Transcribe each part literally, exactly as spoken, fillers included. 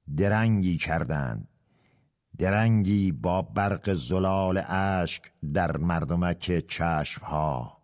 درنگی کردند، درنگی با برق زلال اشک در مردمک چشمها.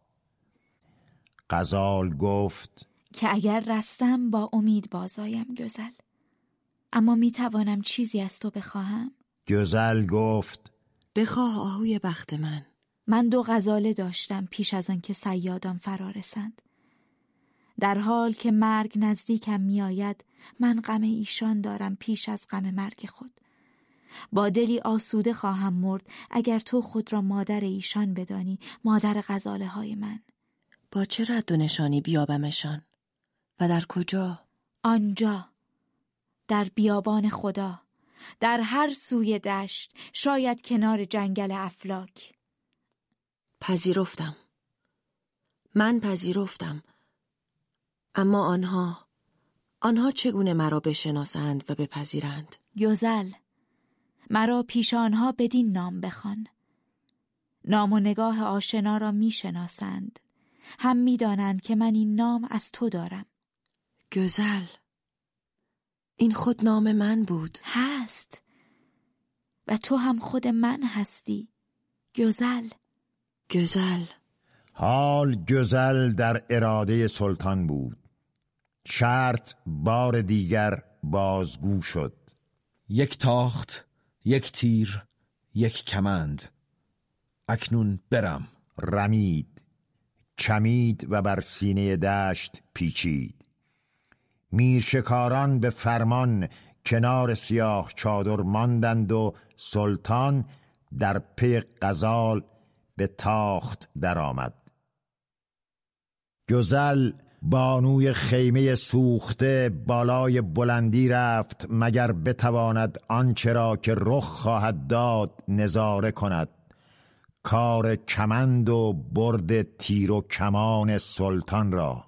غزال گفت که اگر رستم با امید بازایم گزل، اما می توانم چیزی از تو بخواهم؟ گزل گفت بخواه آهوی بخت من. من دو غزاله داشتم پیش از آن که صیادان فرا رسند. در حال که مرگ نزدیکم می آید، من غم ایشان دارم پیش از غم مرگ خود. با دلی آسوده خواهم مرد اگر تو خود را مادر ایشان بدانی، مادر غزاله های من. با چه رد و نشانی بیابمشان؟ و در کجا؟ آنجا، در بیابان خدا، در هر سوی دشت، شاید کنار جنگل افلاک. پذیرفتم، من پذیرفتم. اما آنها آنها چگونه مرا بشناسند و بپذیرند؟ گزل، مرا پیش آنها بدین نام بخوان. نام و نگاه آشنا را میشناسند، هم میدانند که من این نام از تو دارم. گزل، این خود نام من بود. هست، و تو هم خود من هستی. گزل، گزل. حال گزل در اراده سلطان بود. شرط بار دیگر بازگو شد. یک تاخت، یک تیر، یک کمند. اکنون برم. رمید، چمید و بر سینه دشت پیچید. میرشکاران به فرمان کنار سیاه چادر ماندند و سلطان در پی غزال به تاخت درآمد. گزل بانوی خیمه سوخته بالای بلندی رفت مگر بتواند آنچه را که رخ خواهد داد نظاره کند. کار کمند و برد تیر و کمان سلطان را،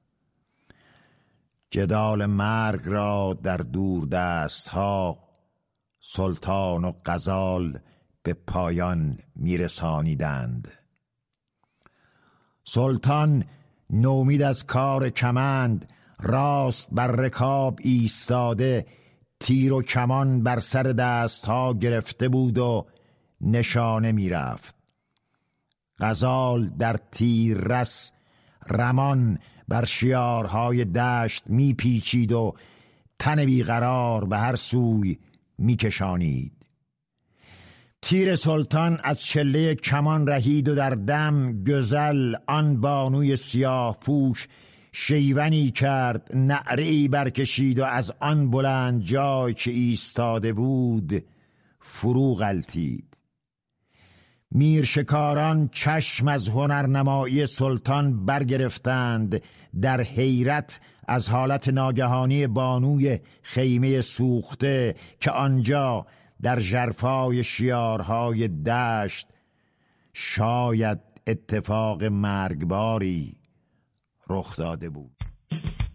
جدال مرگ را در دور دست ها سلطان و غزال به پایان میرسانیدند. سلطان نومید از کار کمند، راست بر رکاب ایستاده، تیر و کمان بر سر دست ها گرفته بود و نشانه میرفت. غزال در تیر رس رمان بر شیارهای دشت میپیچید و تن بیقرار به هر سوی میکشانید. تیر سلطان از چله کمان رهید و در دم گزل آن بانوی سیاه پوش شیونی کرد، نعره‌ای برکشید و از آن بلند جای که ایستاده بود فرو غلتید. میرشکاران چشم از هنرنمایی سلطان برگرفتند، در حیرت از حالت ناگهانی بانوی خیمه سوخته که آنجا در ژرفای شیارهای دشت شاید اتفاق مرگباری رخ داده بود.